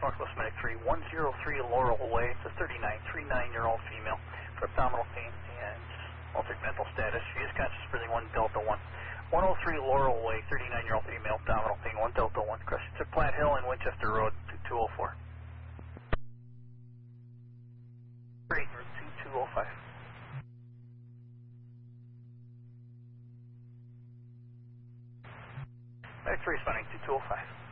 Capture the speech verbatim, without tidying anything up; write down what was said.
Northwest Medic three, one oh three Laurel Way. It's a thirty-nine, thirty-nine-year-old female for abdominal pain and altered mental status. She is conscious breathing, one Delta one. one oh three Laurel Way, thirty-nine-year-old female, abdominal pain, one Delta one. Crescent to Plant Hill and Winchester Road, two oh four. Great, Route two two oh five. Medic three responding to two oh five.